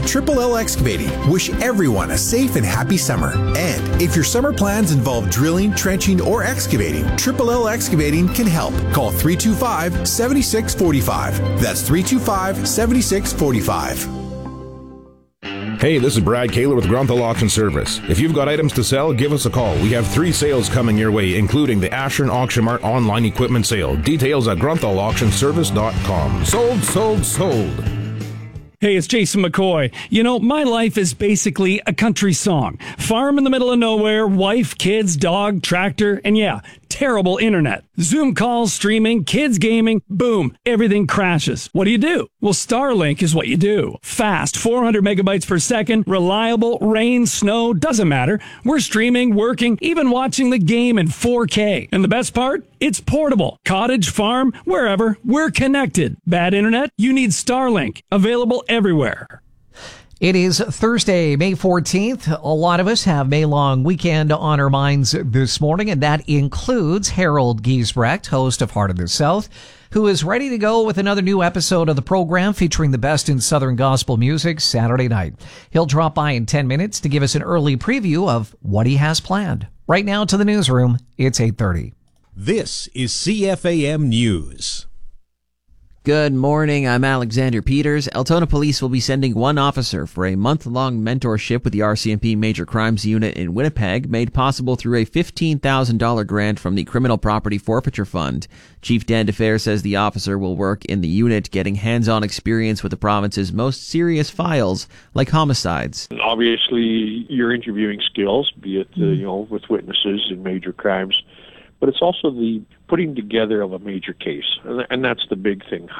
at Triple L Excavating wish everyone a safe and happy summer. And if your summer plans involve drilling, trenching, or excavating, Triple L Excavating can help. Call 325-7645. That's 325-7645. Hey, this is Brad Kaler with Grunthal Auction Service. If you've got items to sell, give us a call. We have 3 sales coming your way, including the Ashern Auction Mart online equipment sale. Details at grunthallauctionservice.com. Sold, sold, sold. Hey, it's Jason McCoy. You know, my life is basically a country song. Farm in the middle of nowhere, wife, kids, dog, tractor, and yeah, terrible internet. Zoom calls, streaming, kids gaming, boom, everything crashes. What do? Well, Starlink is what you do. Fast, 400 megabytes per second, reliable, rain, snow, doesn't matter. We're streaming, working, even watching the game in 4K. And the best part? It's portable. Cottage, farm, wherever, we're connected. Bad internet? You need Starlink. Available everywhere. It is Thursday, May 14th. A lot of us have May-long weekend on our minds this morning, and that includes Harold Giesbrecht, host of Heart of the South, who is ready to go with another new episode of the program featuring the best in Southern gospel music Saturday night. He'll drop by in 10 minutes to give us an early preview of what he has planned. Right now to the newsroom, it's 8:30. This is CFAM News. Good morning, I'm Alexander Peters. Altona Police will be sending one officer for a month-long mentorship with the RCMP Major Crimes Unit in Winnipeg, made possible through a $15,000 grant from the Criminal Property Forfeiture Fund. Chief Dan DeFair says the officer will work in the unit, getting hands-on experience with the province's most serious files, like homicides. Obviously, your interviewing skills, be it with witnesses in major crimes, but it's also the putting together of a major case, and that's the big thing.